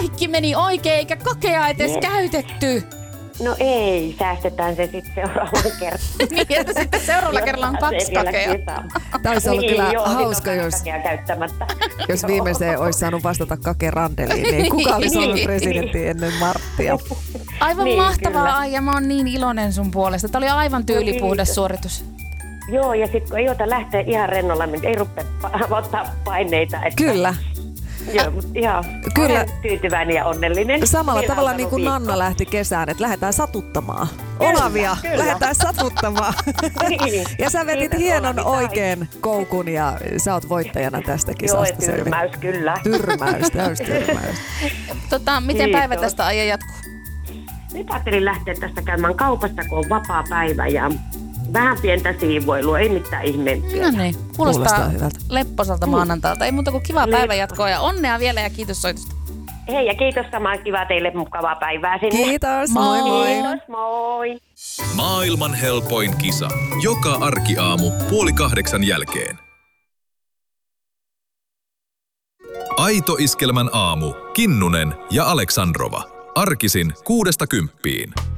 kaikki meni oikein, eikä kakea edes käytetty. No ei, säästetään se sitten seuraavan kerran. Niin, että sitten seuraavalla kerralla on 2 kakea. Taisi olla kyllä hauska, jos Joo. viimeiseen olisi saanut vastata Kake Randeliin, niin kuka olisi ollut presidentti ennen Marttia? Aivan Niin, mahtavaa, kyllä. Aija. Mä oon niin iloinen sun puolesta. Tämä oli aivan tyylipuhdas suoritus. Joo, ja sitten kun ei ota lähteä ihan rennolla, niin ei rupea ottaa paineita. Että, Kyllä. Joo, mutta ihan Kyllä. olen tyytyväinen ja onnellinen. Samalla Siinä tavalla on niin kuin viikko. Nanna lähti kesään, että lähdetään satuttamaan. Kyllä, Olavia, kyllä. lähdetään satuttamaan. Niin. Ja sä vedit Siitä hienon Olavi sai. oikein koukun ja sä oot voittajana tästä Joo, kisasta. tyrmäys kyllä. Tyrmäys, täystyrmäys. Miten Kiitos. päivä tästä Aija jatkuu? Nyt ajattelin lähteä tästä käymään kaupassa, kun on vapaa päivä ja vähän pientä siivoilua, ei mitään ihmeempiä. No niin, Kuulostaa kuulostaa hyvältä. lepposalta maanantailta. Ei muuta kuin kivaa Niin. päivänjatkoa ja onnea vielä ja kiitos soitosta. Hei ja kiitos samaan, kiva teille mukavaa päivää sinne. Kiitos, moi moi. Kiitos, moi. Maailman helpoin kisa. Joka arkiaamu 7:30 jälkeen. Aito Iskelmän aamu. Kinnunen ja Aleksandrova. Arkisin 6–10.